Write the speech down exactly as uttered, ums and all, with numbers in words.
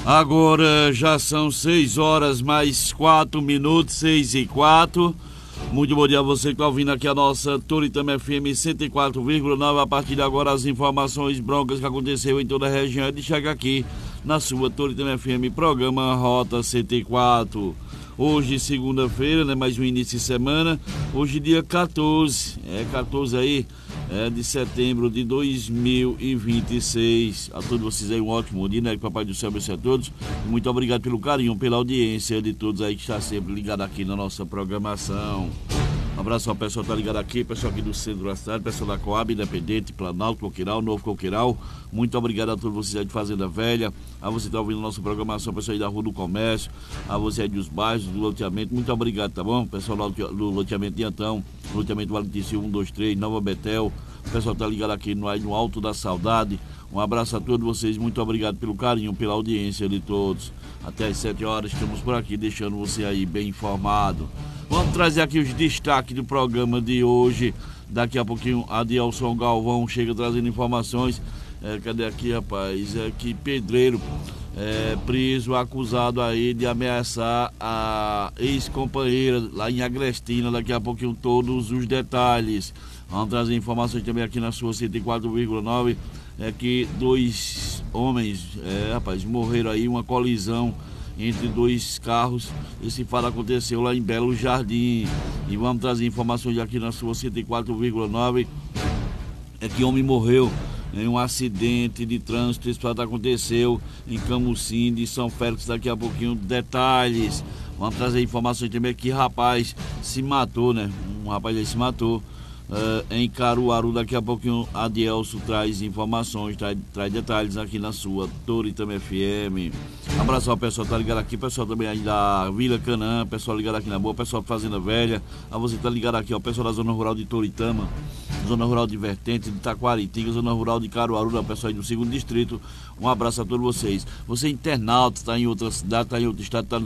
Agora já são seis horas mais quatro minutos, seis e quatro. Muito bom dia a você que está ouvindo aqui a nossa Toritama F M cento e quatro vírgula nove. A partir de agora as informações broncas que aconteceu em toda a região é de chegar aqui na sua Toritama F M, programa Rota cento e quatro. Hoje, segunda-feira, né, mais um início de semana. Hoje, dia quatorze, é quatorze aí, é, de setembro de dois mil e vinte e seis. A todos vocês aí um ótimo dia, né? Que Papai do Céu abençoe a todos. E muito obrigado pelo carinho, pela audiência de todos aí que está sempre ligado aqui na nossa programação. Um abraço ao pessoal que está ligado aqui, pessoal aqui do centro da cidade, pessoal da Coab, Independente, Planalto, Coqueiral, Novo Coqueiral. Muito obrigado a todos vocês aí de Fazenda Velha, a você que está ouvindo a nossa programação, pessoal aí da Rua do Comércio, a você aí dos bairros, do loteamento. Muito obrigado, tá bom? Pessoal do loteamento de Antão, loteamento Valentício um, dois, três, Nova Betel. O pessoal está ligado aqui no, no Alto da Saudade. Um abraço a todos vocês, muito obrigado pelo carinho, pela audiência de todos. Até às sete horas estamos por aqui, deixando você aí bem informado. Vamos trazer aqui os destaques do programa de hoje. Daqui a pouquinho a Dielson Galvão chega trazendo informações. É, cadê aqui, rapaz? É que pedreiro é, preso, acusado aí de ameaçar a ex-companheira lá em Agrestina. Daqui a pouquinho todos os detalhes. Vamos trazer informações também aqui na sua cento e quatro vírgula nove. É que dois homens, é, rapaz, morreram aí, uma colisão entre dois carros. Esse fato aconteceu lá em Belo Jardim. E vamos trazer informações aqui na sua cento e quatro vírgula nove. É que homem morreu em um acidente de trânsito. Esse fato aconteceu em Camusim de São Félix. Daqui a pouquinho detalhes. Vamos trazer informações também que rapaz se matou, né? Um rapaz aí se matou Uh, em Caruaru. Daqui a pouquinho a Dielso traz informações, traz, traz detalhes aqui na sua Toritama F M. Abraço ao pessoal que tá ligado aqui, pessoal também aí da Vila Canaã, pessoal ligado aqui na Boa, pessoal de Fazenda Velha, a você que tá ligado aqui, ó, pessoal da Zona Rural de Toritama, Zona Rural de Vertente, de Taquaritinga, Zona Rural de Caruaru, da pessoal aí do segundo distrito. Um abraço a todos vocês. Você internauta, tá em outra cidade, tá em outro estado, tá